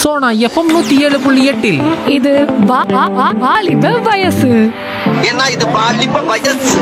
Sona FM 107.8 இது வாலிப வயசு. ஏன்னா இது பாலிப்ப வயசு.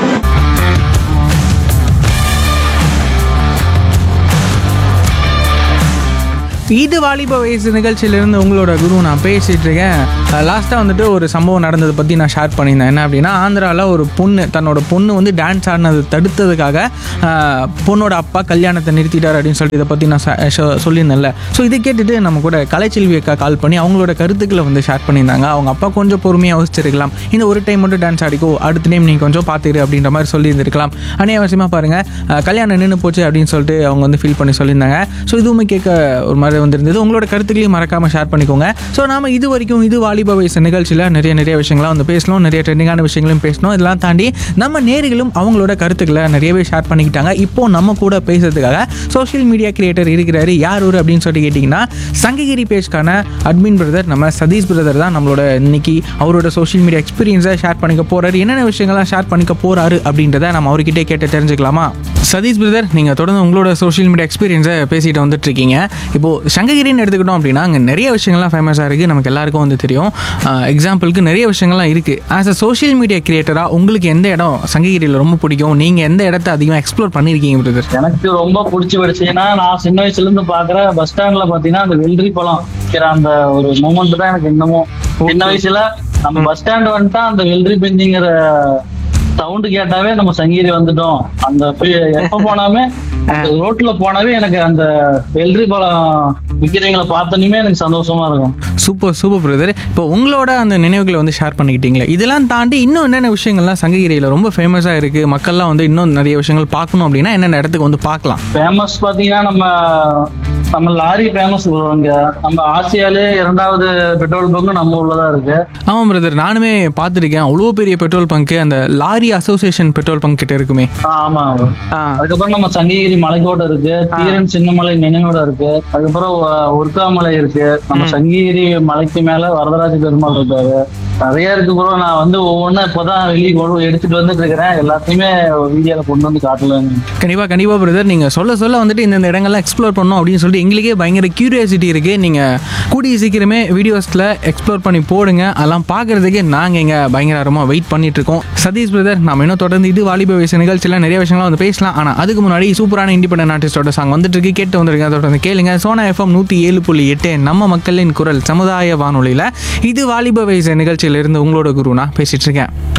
இது வாலிப வயசு நிகழ்ச்சியிலேருந்து உங்களோட குரு நான் பேசிகிட்டு இருக்கேன். லாஸ்ட்டாக வந்துட்டு ஒரு சம்பவம் நடந்ததை பற்றி நான் ஷேர் பண்ணியிருந்தேன். என்ன அப்படின்னா, ஆந்திராவில் ஒரு தன்னோட பொண்ணு வந்து டான்ஸ் ஆடினது தடுத்ததுக்காக பொண்ணோட அப்பா கல்யாணத்தை நிறுத்திட்டார் அப்படின்னு சொல்லிட்டு இதை பற்றி நான் சொல்லியிருந்தேன்ல. ஸோ இதை கேட்டுட்டு நம்ம கூட கலைச்செல்வி அக்கா கால் பண்ணி அவங்களோட கருத்துக்களை வந்து ஷேர் பண்ணியிருந்தாங்க. அவங்க அப்பா கொஞ்சம் பொறுமையாக யோசிச்சிருக்கலாம், இந்த ஒரு டைம் மட்டும் டான்ஸ் ஆடிக்கோ, அடுத்த டைம் நீங்கள் கொஞ்சம் பார்த்துரு அப்படின்ற மாதிரி சொல்லியிருந்திருக்கலாம். அநியாவசியமாக பாருங்கள் கல்யாணம் நின்று போச்சு அப்படின்னு சொல்லிட்டு அவங்க வந்து ஃபீல் பண்ணி சொல்லியிருந்தாங்க. ஸோ இதுவுமே கேட்க ஒரு மாதிரி வந்திருந்தது. உங்களோட கருத்துக்களையும் மறக்காமல் ஷேர் பண்ணிக்கோங்க. ஸோ நாம இது வரைக்கும் இது வாலிப வயசு நிகழ்ச்சியில் நிறைய விஷயங்களாம் வந்து பேசணும், நிறைய ட்ரெண்டிங்கான விஷயங்களும் பேசணும். இதெல்லாம் தாண்டி நம்ம நேயர்களும் அவங்களோட கருத்துக்களை நிறையவே ஷேர் பண்ணிக்கிட்டாங்க. இப்போ நம்ம கூட பேசுறதுக்காக சோஷியல் மீடியா கிரியேட்டர் இருக்கிறாரு. யார் ஊர் அப்படின்னு சொல்லிட்டு கேட்டிங்கன்னா, சங்ககிரி பேஜ்க்கான அட்மின் பிரதர் நம்ம சதீஷ் பிரதர் தான் நம்மளோட இன்னைக்கு அவரோட சோஷியல் மீடியா எக்ஸ்பீரியன்ஸை ஷேர் பண்ணிக்க போறாரு. என்னென்ன விஷயங்கள்லாம் ஷேர் பண்ணிக்க போறாரு அப்படின்றத நம்ம அவர்கிட்டே கேட்டு தெரிஞ்சுக்கலாமா? சதீஷ் பிரதர், நீங்கள் தொடர்ந்து உங்களோட சோஷியல் மீடியா எக்ஸ்பீரியன்ஸை பேசிட்டு வந்துட்டு இருக்கீங்க. இப்போது சங்ககிரின்னு எடுத்துக்கிட்டோம் அப்படின்னா அங்கே நிறைய விஷயங்கள்லாம் ஃபேமஸாக இருக்குது, நமக்கு எல்லாருக்கும் வந்து தெரியும். எக்ஸாம்பிளுக்கு நிறைய விஷயங்கள்லாம் இருக்குது. ஆஸ் அ சோஷியல் மீடியா கிரியேட்டராக உங்களுக்கு எந்த இடம் சங்ககிரியில் ரொம்ப பிடிக்கும்? நீங்கள் எந்த இடத்த அதிகமாக எக்ஸ்ப்ளோர் பண்ணியிருக்கீங்க பிரதர்? எனக்கு ரொம்ப பிடிச்சி போயிடுச்சுன்னா, நான் சின்ன வயசுல இருந்து பாக்குற பஸ் ஸ்டாண்ட்ல பாத்தீங்கன்னா அந்த வெள்ளரி பழம் விற்கிற அந்த ஒரு மூமெண்ட் தான் எனக்கு இன்னமும். சின்ன வயசுல நம்ம பஸ் ஸ்டாண்ட் வந்துட்டா அந்த வெள்ளரி பெஞ்சிங்கிற சவுண்டு கேட்டாவே நம்ம சங்ககிரி வந்துட்டோம். அந்த எப்ப போனாமே ரோட்ல போனாவே எனக்கு அந்த வெள்ளரி பழம் விற்கிறவங்களை பார்த்தோன்னே எனக்கு சந்தோஷமா இருக்கும். Super brother. இப்போ உங்களோட அந்த நினைவுகளை வந்து ஷேர் பண்ணிக்கிட்டீங்களே, இதெல்லாம் தாண்டி இன்னும் என்னென்ன விஷயங்கள்லாம் சங்ககிரியில் ரொம்ப ஃபேமஸாக இருக்குது, மக்கள்லாம் வந்து இன்னும் நிறைய விஷயங்கள் பார்க்கணும் அப்படின்னா என்னென்ன இடத்துக்கு வந்து பார்க்கலாம்? ஃபேமஸ் பார்த்தீங்கன்னா நம்ம லாரி ஃபேமஸ் வருவாங்க. நம்ம ஆசியாலே 2வது பெட்ரோல் பங்கு நம்ம உள்ளதா இருக்கு. ஆமாம் பிரதர், நானுமே பார்த்துருக்கேன். அவ்வளோ பெரிய பெட்ரோல் பங்கு அந்த லாரி அசோசியேஷன் பெட்ரோல் பங்க் கிட்ட இருக்குமே. ஆமா. அதுக்கப்புறம் நம்ம சங்ககிரி மலைக்கோட்டை இருக்கு, தீரன் சின்னமலை நினைவோட இருக்கு, அதுக்கப்புறம் உருக்காமலை இருக்கு, நம்ம சங்ககிரி மலைக்கு மேல வரதராஜ பெருமாள் இருக்காரு. நிறைய இருக்கு ப்ரோ. நான் வந்து ஒவ்வொன்றும் இப்போதான் வெளியே எடுத்துட்டு வந்துட்டு இருக்கிறேன். எல்லாத்தையுமே வீடியோல கொண்டு வந்து காட்டலாம். கண்டிப்பா பிரதர், நீங்க சொல்ல வந்துட்டு இந்த இடங்கள்லாம் எக்ஸ்ப்ளோர் பண்ணணும் அப்படின்னு சொல்லிட்டு எங்களுக்கே பயங்கர கியூரியாசிட்டி இருக்கு. நீங்க கூடிய சீக்கிரமே வீடியோஸ்ல எக்ஸ்ப்ளோர் பண்ணி போடுங்க. அதெல்லாம் பார்க்கறதுக்கு நாங்க இங்க பயங்கரமா வெயிட் பண்ணிட்டு இருக்கோம். சதீஷ் பிரதர், நம்ம இன்னும் தொடர்ந்து இது வாலிப வயசு நிகழ்ச்சியில நிறைய விஷயங்கள்லாம் வந்து பேசலாம். ஆனா அதுக்கு முன்னாடி சூப்பரான இண்டிபெண்டன்ட் ஆர்டிஸ்டோட சாங் வந்துட்டு இருக்கு, கேட்டு வந்திருக்கேன். தொடர்ந்து கேளுங்க. சோனா எஃப்எம் 107.8 நம்ம மக்களின் குரல் சமுதாய வானொலியில இது வாலிப வயசு நிகழ்ச்சியில இருந்து உங்களோட குரு நான் பேசிட்டு இருக்கேன்.